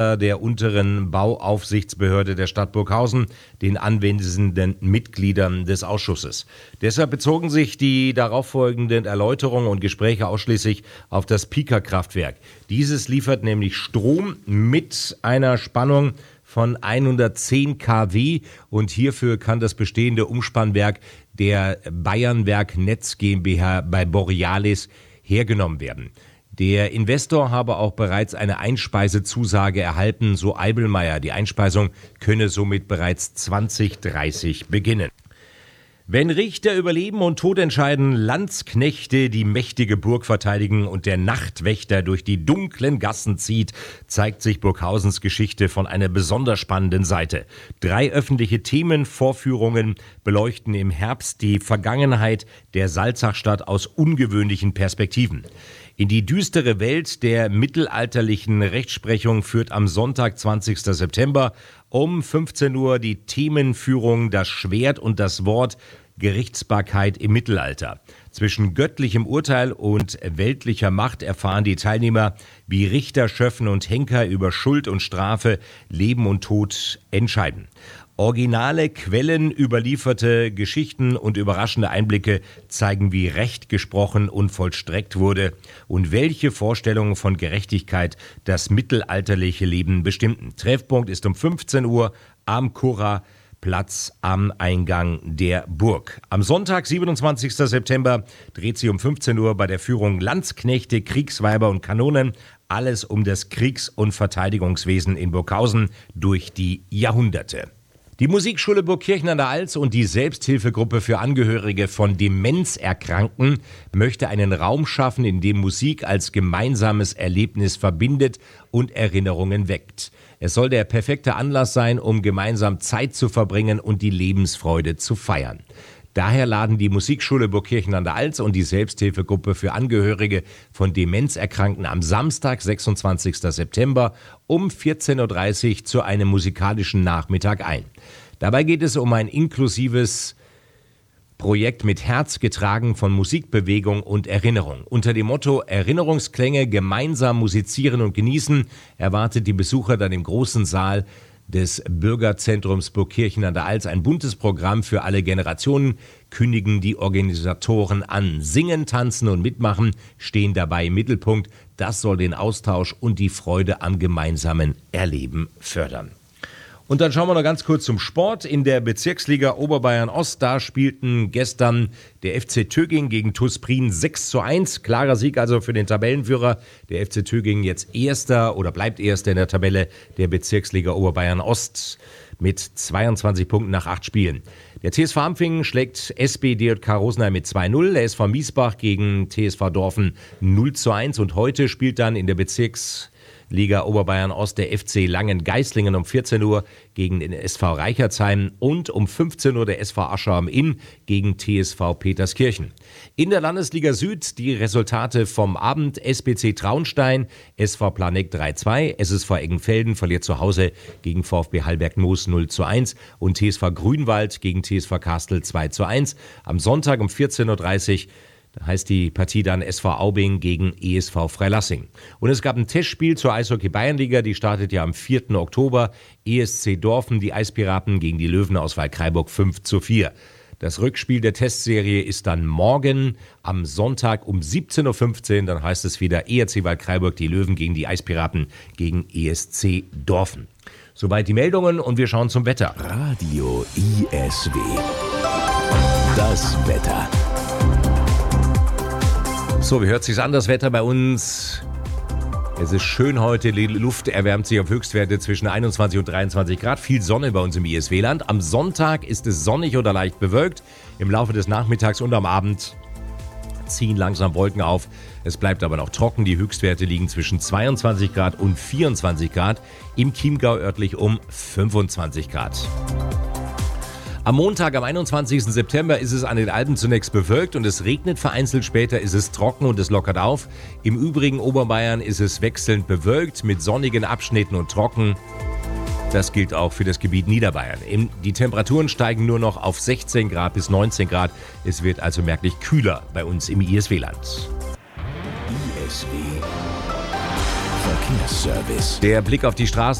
der unteren Bauaufsichtsbehörde der Stadt Burghausen, den anwesenden Mitgliedern des Ausschusses. Deshalb bezogen sich die darauffolgenden Erläuterungen und Gespräche ausschließlich auf das Pika-Kraftwerk. Dieses liefert nämlich Strom mit einer Spannung von 110 kW und hierfür kann das bestehende Umspannwerk der Bayernwerk Netz GmbH bei Borealis hergenommen werden. Der Investor habe auch bereits eine Einspeisezusage erhalten, so Eibelmeier. Die Einspeisung könne somit bereits 2030 beginnen. Wenn Richter über Leben und Tod entscheiden, Landsknechte die mächtige Burg verteidigen und der Nachtwächter durch die dunklen Gassen zieht, zeigt sich Burghausens Geschichte von einer besonders spannenden Seite. 3 öffentliche Themenvorführungen beleuchten im Herbst die Vergangenheit der Salzachstadt aus ungewöhnlichen Perspektiven. In die düstere Welt der mittelalterlichen Rechtsprechung führt am Sonntag, 20. September um 15 Uhr die Themenführung Das Schwert und das Wort Gerichtsbarkeit im Mittelalter. Zwischen göttlichem Urteil und weltlicher Macht erfahren die Teilnehmer, wie Richter, Schöffen und Henker über Schuld und Strafe, Leben und Tod entscheiden. Originale Quellen, überlieferte Geschichten und überraschende Einblicke zeigen, wie Recht gesprochen und vollstreckt wurde und welche Vorstellungen von Gerechtigkeit das mittelalterliche Leben bestimmten. Treffpunkt ist um 15 Uhr am Kurra-Platz am Eingang der Burg. Am Sonntag, 27. September, dreht sich um 15 Uhr bei der Führung Landsknechte, Kriegsweiber und Kanonen alles um das Kriegs- und Verteidigungswesen in Burghausen durch die Jahrhunderte. Die Musikschule Burgkirchen an der Alz und die Selbsthilfegruppe für Angehörige von Demenzerkrankten möchte einen Raum schaffen, in dem Musik als gemeinsames Erlebnis verbindet und Erinnerungen weckt. Es soll der perfekte Anlass sein, um gemeinsam Zeit zu verbringen und die Lebensfreude zu feiern. Daher laden die Musikschule Burgkirchen an der Alz und die Selbsthilfegruppe für Angehörige von Demenzerkrankten am Samstag, 26. September um 14.30 Uhr zu einem musikalischen Nachmittag ein. Dabei geht es um ein inklusives Projekt mit Herz, getragen von Musik, Bewegung und Erinnerung. Unter dem Motto Erinnerungsklänge gemeinsam musizieren und genießen erwartet die Besucher dann im großen Saal des Bürgerzentrums Burgkirchen an der Alz ein buntes Programm für alle Generationen, kündigen die Organisatoren an. Singen, tanzen und mitmachen stehen dabei im Mittelpunkt. Das soll den Austausch und die Freude am gemeinsamen Erleben fördern. Und dann schauen wir noch ganz kurz zum Sport. In der Bezirksliga Oberbayern Ost, da spielten gestern der FC Töging gegen TuS Prien 6:1. Klarer Sieg also für den Tabellenführer. Der FC Töging jetzt Erster oder bleibt Erster in der Tabelle der Bezirksliga Oberbayern Ost mit 22 Punkten nach 8 Spielen. Der TSV Ampfingen schlägt SB DJK Rosenheim mit 2:0. Der SV Miesbach gegen TSV Dorfen 0:1. Und heute spielt dann in der Bezirksliga Oberbayern Ost der FC Langen-Geislingen um 14 Uhr gegen den SV Reichertsheim und um 15 Uhr der SV Aschau am Inn gegen TSV Peterskirchen. In der Landesliga Süd die Resultate vom Abend: SBC Traunstein, SV Planegg 3:2, SSV Eggenfelden verliert zu Hause gegen VfB Hallberg-Moos 0:1 und TSV Grünwald gegen TSV Kastel 2:1. Am Sonntag um 14.30 Uhr da heißt die Partie dann SV Aubing gegen ESV Freilassing. Und es gab ein Testspiel zur Eishockey-Bayernliga, die startet ja am 4. Oktober. ESC Dorfen, die Eispiraten gegen die Löwen aus Waldkraiburg 5:4. Das Rückspiel der Testserie ist dann morgen am Sonntag um 17.15 Uhr. Dann heißt es wieder ERC Waldkraiburg, die Löwen gegen die Eispiraten gegen ESC Dorfen. Soweit die Meldungen und wir schauen zum Wetter. Radio ISW. Das Wetter. So, wie hört sich's an, das Wetter bei uns? Es ist schön heute, die Luft erwärmt sich auf Höchstwerte zwischen 21 und 23 Grad. Viel Sonne bei uns im ISW-Land. Am Sonntag ist es sonnig oder leicht bewölkt. Im Laufe des Nachmittags und am Abend ziehen langsam Wolken auf. Es bleibt aber noch trocken. Die Höchstwerte liegen zwischen 22 Grad und 24 Grad. Im Chiemgau örtlich um 25 Grad. Am Montag, am 21. September, ist es an den Alpen zunächst bewölkt und es regnet vereinzelt. Später ist es trocken und es lockert auf. Im übrigen Oberbayern ist es wechselnd bewölkt mit sonnigen Abschnitten und trocken. Das gilt auch für das Gebiet Niederbayern. Die Temperaturen steigen nur noch auf 16 Grad bis 19 Grad. Es wird also merklich kühler bei uns im ISW-Land. ISW Verkehr. Verkehrsservice. Der Blick auf die Straßen